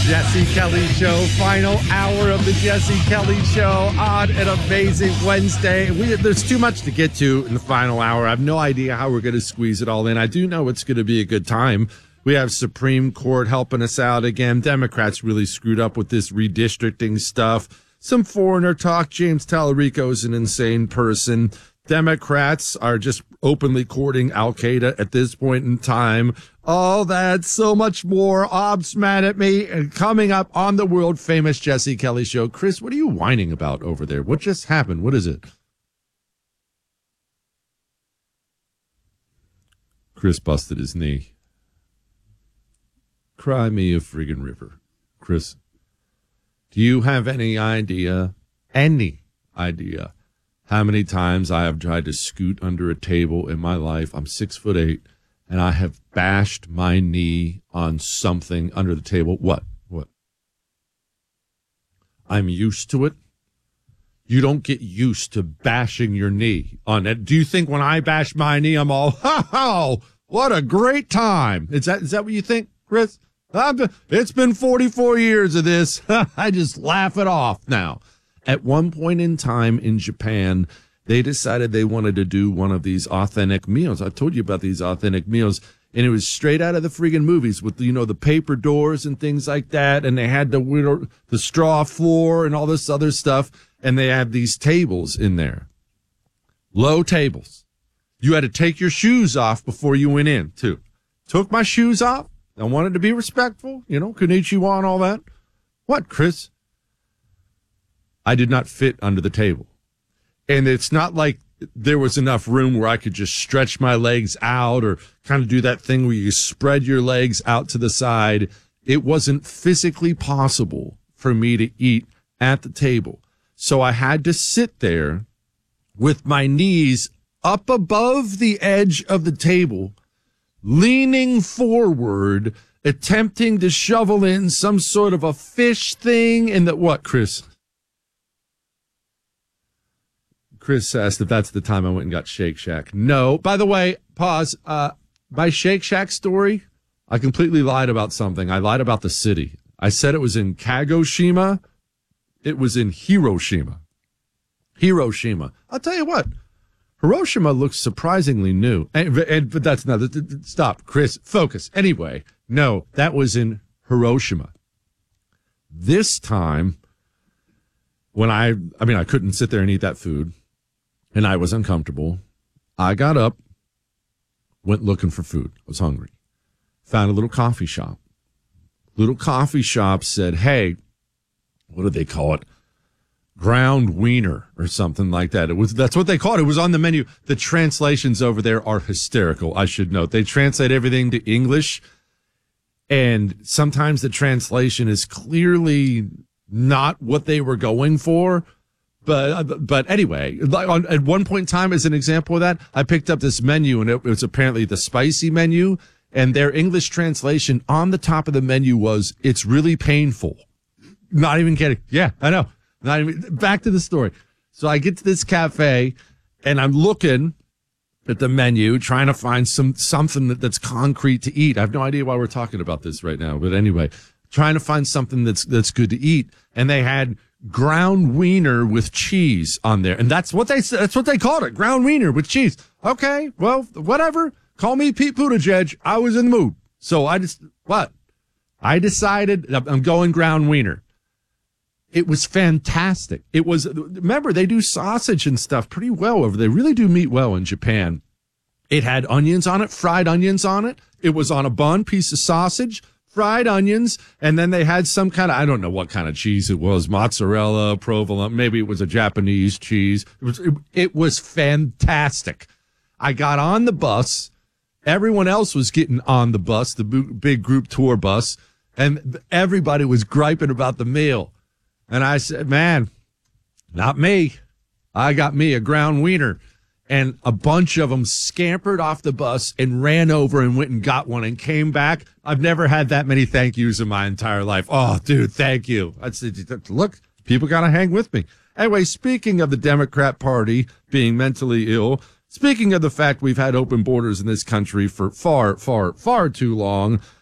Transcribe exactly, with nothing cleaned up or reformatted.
Jesse Kelly Show, final hour of the Jesse Kelly Show on an amazing Wednesday. We, there's too much to get to in the final hour. I have no idea how we're going to squeeze it all in. I do know it's going to be a good time. We have Supreme Court helping us out again. Democrats really screwed up with this redistricting stuff. Some foreigner talk. James Tallarico is an insane person. Democrats are just openly courting Al-Qaeda at this point in time. All that, so much more. Ob's mad at me. And coming up on the world-famous Jesse Kelly Show. Chris, what are you whining about over there? What just happened? What is it? Chris busted his knee. Cry me a friggin' river. Chris, do you have any idea, any idea, how many times I have tried to scoot under a table in my life? I'm six foot eight, and I have bashed my knee on something under the table. What? What? I'm used to it. You don't get used to bashing your knee on it. Do you think when I bash my knee, I'm all, ha ha, what a great time? Is that is that what you think, Chris? I'm, it's been forty-four years of this. I just laugh it off now. At one point in time in Japan, they decided they wanted to do one of these authentic meals. I told you about these authentic meals, and it was straight out of the friggin' movies with, you know, the paper doors and things like that, and they had the, the straw floor and all this other stuff, and they have these tables in there. Low tables. You had to take your shoes off before you went in, too. Took my shoes off. I wanted to be respectful, you know, konnichiwa and all that. What, Chris? I did not fit under the table. And it's not like there was enough room where I could just stretch my legs out or kind of do that thing where you spread your legs out to the side. It wasn't physically possible for me to eat at the table. So I had to sit there with my knees up above the edge of the table, leaning forward, attempting to shovel in some sort of a fish thing. And that what, Chris? Chris asked if that's the time I went and got Shake Shack. No. By the way, pause. Uh, my Shake Shack story, I completely lied about something. I lied about the city. I said it was in Kagoshima. It was in Hiroshima. Hiroshima. I'll tell you what. Hiroshima looks surprisingly new. And, and but that's not. Stop, Chris. Focus. Anyway, no, that was in Hiroshima. This time, when I, I mean, I couldn't sit there and eat that food. And I was uncomfortable. I got up, went looking for food. I was hungry. Found a little coffee shop. Little coffee shop said, hey, what do they call it? Ground wiener or something like that. It was, that's what they called it. It was on the menu. The translations over there are hysterical, I should note. They translate everything to English. And sometimes the translation is clearly not what they were going for. But but anyway, like on, at one point in time, as an example of that, I picked up this menu, and it was apparently the spicy menu, and their English translation on the top of the menu was, it's really painful. Not even kidding. Yeah, I know. Not even, back to the story. So I get to this cafe, and I'm looking at the menu, trying to find some something that, that's concrete to eat. I have no idea why we're talking about this right now, but anyway, trying to find something that's that's good to eat, and they had ground wiener with cheese on there. And that's what they said. That's what they called it. Ground wiener with cheese. Okay. Well, whatever. Call me Pete Buttigieg. I was in the mood. So I just, what? I decided I'm going ground wiener. It was fantastic. It was, remember, they do sausage and stuff pretty well over there. They really do meat well in Japan. It had onions on it, fried onions on it. It was on a bun, piece of sausage, fried onions, and then they had some kind of, I don't know what kind of cheese it was, mozzarella, provolone, maybe it was a Japanese cheese. It was, it, it was fantastic. I got on the bus. Everyone else was getting on the bus, the big group tour bus, and everybody was griping about the meal. And I said, man, not me. I got me a ground wiener. And a bunch of them scampered off the bus and ran over and went and got one and came back. I've never had that many thank yous in my entire life. Oh, dude, thank you. I said, look, people got to hang with me. Anyway, speaking of the Democrat Party being mentally ill, speaking of the fact we've had open borders in this country for far, far, far too long,